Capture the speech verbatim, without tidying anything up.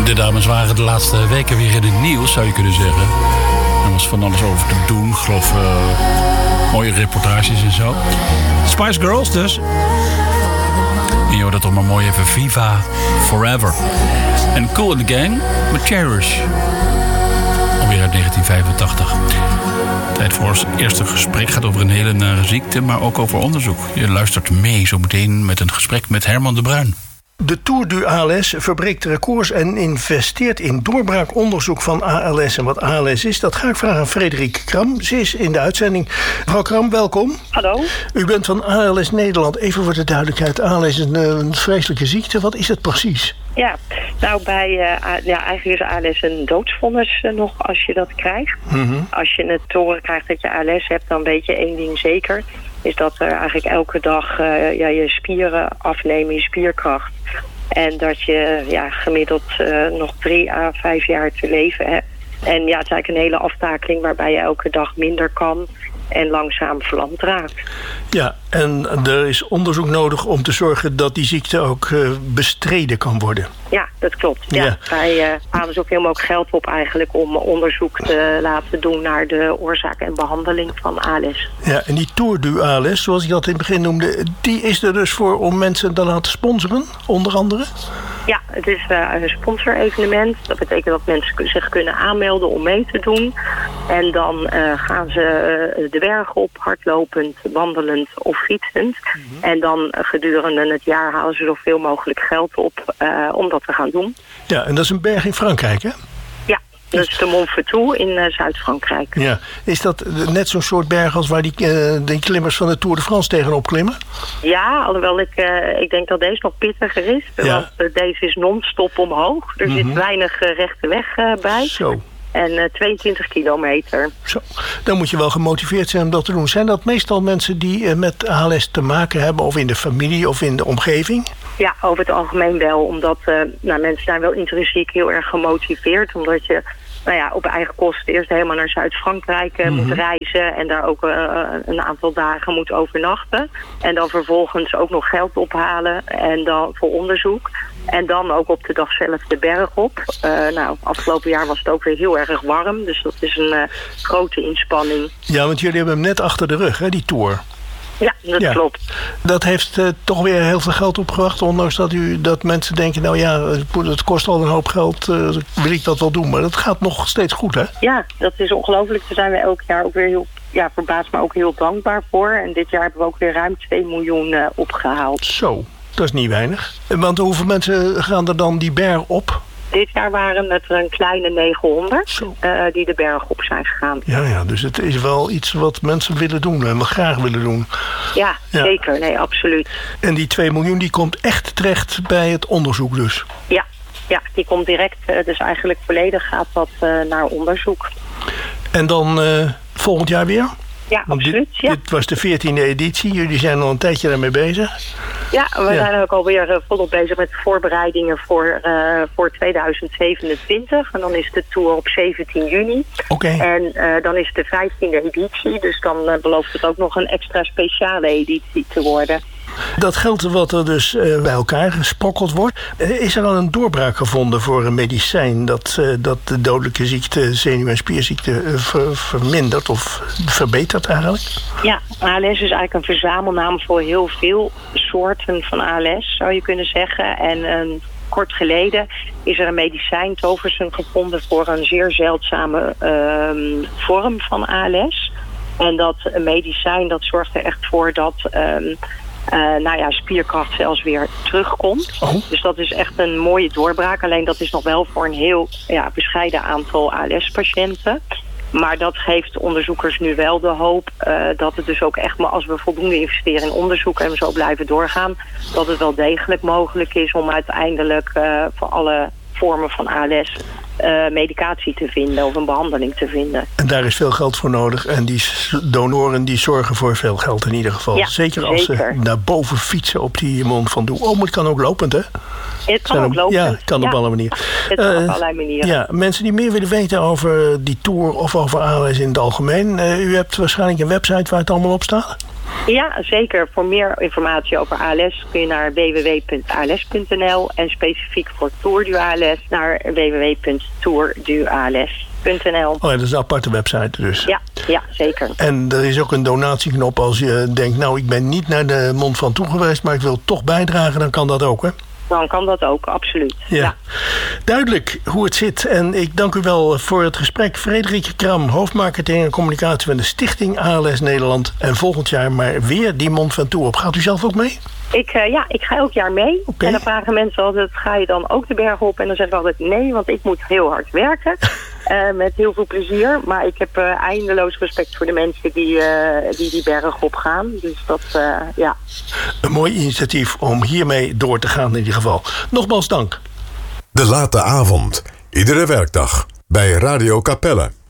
De dames waren de laatste weken weer in het nieuws, zou je kunnen zeggen. Er was van alles over te doen. Ik geloof uh, mooie reportages en zo. Spice Girls dus. En je hoort dat toch maar mooi even. Viva Forever. En Kool and the Gang met Cherish. Alweer uit negentien vijfentachtig. Tijd voor ons eerste gesprek. Gaat over een hele nare ziekte, maar ook over onderzoek. Je luistert mee zometeen met een gesprek met Herman de Bruin. De Tour du A L S verbreekt records en investeert in doorbraakonderzoek van A L S. En wat A L S is, dat ga ik vragen aan Frederik Kram. Ze is in de uitzending. Mevrouw Kram, welkom. Hallo. U bent van A L S Nederland. Even voor de duidelijkheid, A L S is een, een vreselijke ziekte. Wat is het precies? Ja, nou bij uh, ja, eigenlijk is A L S een doodsvonnis uh, nog als je dat krijgt. Mm-hmm. Als je het te horen krijgt dat je A L S hebt, dan weet je één ding zeker. Is dat er eigenlijk elke dag uh, ja, je spieren afnemen, je spierkracht. En dat je ja, gemiddeld uh, nog drie à vijf jaar te leven hebt. En ja, het is eigenlijk een hele aftakeling waarbij je elke dag minder kan en langzaam verlamd raakt. Ja, en er is onderzoek nodig om te zorgen dat die ziekte ook uh, bestreden kan worden. Ja, dat klopt. Ja. Ja. Wij uh, halen zoveel mogelijk geld op eigenlijk om onderzoek te laten doen naar de oorzaak en behandeling van A L S. Ja, en die Tour du A L S, zoals ik dat in het begin noemde, die is er dus voor om mensen te laten sponsoren, onder andere? Ja, het is uh, een sponsorevenement. Dat betekent dat mensen zich kunnen aanmelden om mee te doen. En dan uh, gaan ze uh, de berg op, hardlopend, wandelend of fietsend. Mm-hmm. En dan uh, gedurende het jaar halen ze zoveel mogelijk geld op uh, om dat te gaan doen. Ja, en dat is een berg in Frankrijk, hè? Ja, dat is de Mont Ventoux in uh, Zuid-Frankrijk. Ja, is dat net zo'n soort berg als waar die, uh, die klimmers van de Tour de France tegenop klimmen? Ja, alhoewel ik, uh, ik denk dat deze nog pittiger is. Ja. Want uh, deze is non-stop omhoog. Er mm-hmm. zit weinig uh, rechte weg uh, bij. Zo. En uh, tweeëntwintig kilometer. Zo, dan moet je wel gemotiveerd zijn om dat te doen. Zijn dat meestal mensen die uh, met A L S te maken hebben, of in de familie of in de omgeving? Ja, over het algemeen wel. Omdat uh, nou, mensen zijn wel intrinsiek heel erg gemotiveerd. Omdat je nou ja, op eigen kosten eerst helemaal naar Zuid-Frankrijk uh, mm-hmm. moet reizen. En daar ook uh, een aantal dagen moet overnachten. En dan vervolgens ook nog geld ophalen. En dan voor onderzoek. En dan ook op de dag zelf de berg op. Uh, nou, afgelopen jaar was het ook weer heel erg warm. Dus dat is een uh, grote inspanning. Ja, want jullie hebben hem net achter de rug, hè, die Tour. Ja, dat ja. klopt. Dat heeft uh, toch weer heel veel geld opgebracht. Ondanks dat, u, dat mensen denken, nou ja, het kost al een hoop geld. Uh, wil ik dat wel doen. Maar dat gaat nog steeds goed, hè? Ja, dat is ongelooflijk. Daar zijn we elk jaar ook weer heel, ja, verbaasd, maar ook heel dankbaar voor. En dit jaar hebben we ook weer ruim twee miljoen uh, opgehaald. Zo, dat is niet weinig. Want hoeveel mensen gaan er dan die berg op? Dit jaar waren het er een kleine negenhonderd uh, die de berg op zijn gegaan. Ja, ja, dus het is wel iets wat mensen willen doen en wel graag willen doen. Ja, ja, zeker. Nee, absoluut. En die twee miljoen die komt echt terecht bij het onderzoek dus? Ja, ja die komt direct. Uh, dus eigenlijk volledig gaat dat uh, naar onderzoek. En dan uh, volgend jaar weer? Ja, absoluut. Dit, ja. dit was de veertiende editie. Jullie zijn al een tijdje daarmee bezig. Ja, we ja. zijn ook alweer uh, volop bezig met de voorbereidingen voor, uh, voor tweeduizend zevenentwintig. En dan is de Tour op zeventien juni. Oké. Okay. En uh, dan is het de vijftiende editie. Dus dan uh, belooft het ook nog een extra speciale editie te worden. Dat geld wat er dus uh, bij elkaar gesprokkeld wordt. Uh, is er al een doorbraak gevonden voor een medicijn dat, uh, dat de dodelijke ziekte, zenuw- en spierziekte uh, ver, vermindert of verbetert eigenlijk? Ja, A L S is eigenlijk een verzamelnaam voor heel veel soorten van A L S, zou je kunnen zeggen. En um, kort geleden is er een medicijn, Tofersen, gevonden voor een zeer zeldzame um, vorm van A L S. En dat medicijn dat zorgt er echt voor dat Um, Uh, nou ja, spierkracht zelfs weer terugkomt. Oh. Dus dat is echt een mooie doorbraak. Alleen dat is nog wel voor een heel ja, bescheiden aantal A L S-patiënten. Maar dat geeft onderzoekers nu wel de hoop uh, dat het dus ook echt, maar als we voldoende investeren in onderzoek en we zo blijven doorgaan, dat het wel degelijk mogelijk is om uiteindelijk uh, voor alle vormen van A L S Uh, medicatie te vinden of een behandeling te vinden. En daar is veel geld voor nodig. En die donoren die zorgen voor veel geld in ieder geval. Ja, zeker als zeker. ze naar boven fietsen op die Mont Ventoux. Oh, maar het kan ook lopend, hè? Het kan ook, ook lopend. Ja, het kan ja. op alle manieren. Het kan uh, op allerlei manieren. Ja, mensen die meer willen weten over die Tour of over A L S in het algemeen. Uh, u hebt waarschijnlijk een website waar het allemaal op staat? Ja, zeker. Voor meer informatie over A L S kun je naar w w w punt a l s punt n l en specifiek voor Tour du A L S naar w w w punt tour du a l s punt n l. Oh ja, dat is een aparte website dus. Ja, ja, zeker. En er is ook een donatieknop als je denkt, nou ik ben niet naar de Mont Ventoux geweest, maar ik wil toch bijdragen, dan kan dat ook, hè? Dan kan dat ook, absoluut. Ja. ja. Duidelijk hoe het zit. En ik dank u wel voor het gesprek. Frederik Kram, hoofdmarketing en communicatie van de Stichting A L S Nederland. En volgend jaar maar weer die Mont Ventoux op. Gaat u zelf ook mee? Ik, uh, ja, ik ga elk jaar mee. Okay. En dan vragen mensen altijd, ga je dan ook de bergen op? En dan zeg ik altijd nee, want ik moet heel hard werken. uh, met heel veel plezier. Maar ik heb uh, eindeloos respect voor de mensen die uh, die, die berg op gaan. Dus dat, uh, ja. Een mooi initiatief om hiermee door te gaan in ieder geval. Nogmaals dank. De Late Avond. Iedere werkdag bij Radio Capelle.